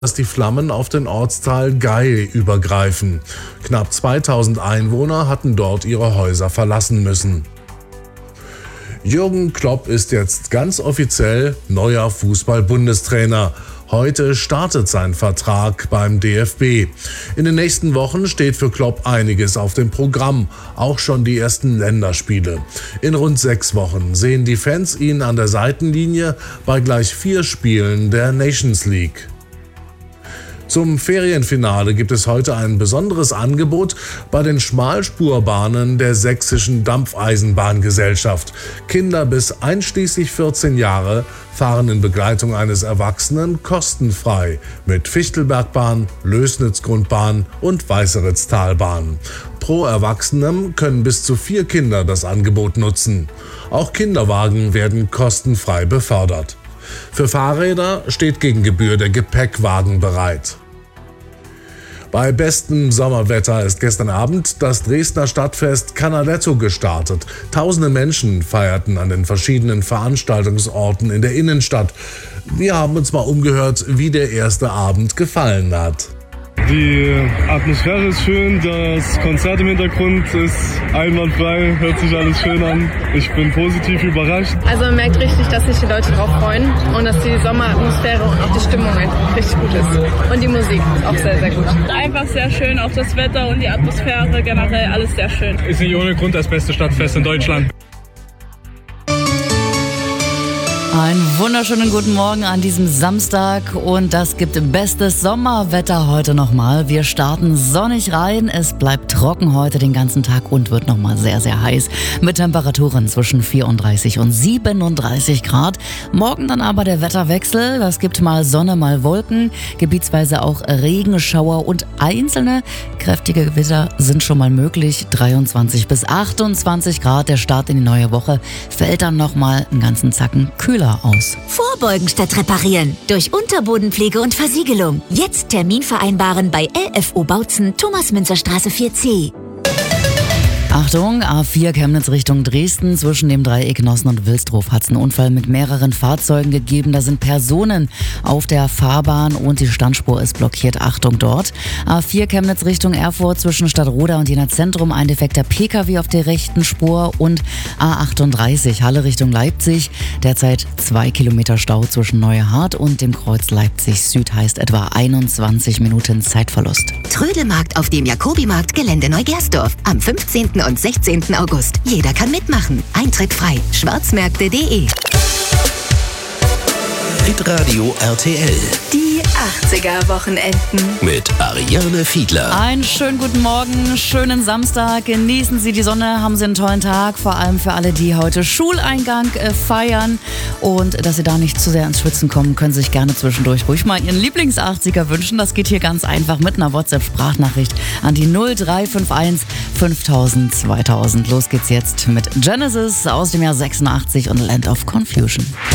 dass die Flammen auf den Ortsteil Gay übergreifen. Knapp 2000 Einwohner hatten dort ihre Häuser verlassen müssen. Jürgen Klopp ist jetzt ganz offiziell neuer Fußball-Bundestrainer. Heute startet sein Vertrag beim DFB. In den nächsten Wochen steht für Klopp einiges auf dem Programm, auch schon die ersten Länderspiele. In rund 6 Wochen sehen die Fans ihn an der Seitenlinie bei gleich 4 Spielen der Nations League. Zum Ferienfinale gibt es heute ein besonderes Angebot bei den Schmalspurbahnen der Sächsischen Dampfeisenbahngesellschaft. Kinder bis einschließlich 14 Jahre fahren in Begleitung eines Erwachsenen kostenfrei mit Fichtelbergbahn, Lößnitz-Grundbahn und Weißeritztalbahn. Pro Erwachsenem können bis zu 4 Kinder das Angebot nutzen. Auch Kinderwagen werden kostenfrei befördert. Für Fahrräder steht gegen Gebühr der Gepäckwagen bereit. Bei bestem Sommerwetter ist gestern Abend das Dresdner Stadtfest Canaletto gestartet. Tausende Menschen feierten an den verschiedenen Veranstaltungsorten in der Innenstadt. Wir haben uns mal umgehört, wie der erste Abend gefallen hat. Die Atmosphäre ist schön, das Konzert im Hintergrund ist einwandfrei, hört sich alles schön an. Ich bin positiv überrascht. Also man merkt richtig, dass sich die Leute drauf freuen und dass die Sommeratmosphäre und auch die Stimmung einfach richtig gut ist. Und die Musik ist auch sehr, sehr gut. Einfach sehr schön, auch das Wetter und die Atmosphäre, generell alles sehr schön. Ist nicht ohne Grund das beste Stadtfest in Deutschland. Einen wunderschönen guten Morgen an diesem Samstag und das gibt bestes Sommerwetter heute nochmal. Wir starten sonnig rein, es bleibt trocken heute den ganzen Tag und wird nochmal sehr, sehr heiß mit Temperaturen zwischen 34 und 37 Grad. Morgen dann aber der Wetterwechsel, das gibt mal Sonne, mal Wolken, gebietsweise auch Regenschauer und einzelne kräftige Gewitter sind schon mal möglich. 23 bis 28 Grad, der Start in die neue Woche fällt dann nochmal einen ganzen Zacken kühler aus. Vorbeugen statt reparieren. Durch Unterbodenpflege und Versiegelung. Jetzt Termin vereinbaren bei LFO Bautzen, Thomas-Münzer-Straße 4C. Achtung, A4 Chemnitz Richtung Dresden. Zwischen dem Dreieck Nossen und Wilsdruf hat es einen Unfall mit mehreren Fahrzeugen gegeben. Da sind Personen auf der Fahrbahn und die Standspur ist blockiert. Achtung dort. A4 Chemnitz Richtung Erfurt zwischen Stadtroda und Jena Zentrum. Ein defekter Pkw auf der rechten Spur und A38 Halle Richtung Leipzig. Derzeit 2 Kilometer Stau zwischen Neuhardt und dem Kreuz Leipzig Süd, heißt etwa 21 Minuten Zeitverlust. Trödelmarkt auf dem Jakobimarkt Gelände Neugersdorf. Am 15. und 16. August. Jeder kann mitmachen. Eintritt frei. Schwarzmärkte.de. Hitradio RTL. Die 80er-Wochenenden. Mit Ariane Fiedler. Einen schönen guten Morgen, schönen Samstag. Genießen Sie die Sonne, haben Sie einen tollen Tag. Vor allem für alle, die heute Schuleingang feiern. Und dass Sie da nicht zu sehr ins Schwitzen kommen, können Sie sich gerne zwischendurch ruhig mal Ihren Lieblings-80er wünschen. Das geht hier ganz einfach mit einer WhatsApp-Sprachnachricht an die 0351 5000 2000. Los geht's jetzt mit Genesis aus dem Jahr 86 und Land of Confusion.